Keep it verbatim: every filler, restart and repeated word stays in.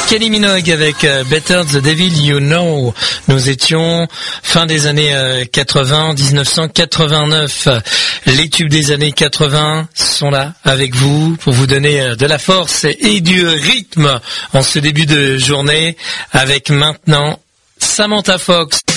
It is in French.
Kylie Minogue avec Better the Devil You Know. Nous étions fin des années quatre-vingts, dix-neuf cent quatre-vingt-neuf. Les tubes des années quatre-vingts sont là avec vous pour vous donner de la force et du rythme en ce début de journée avec maintenant Samantha Fox.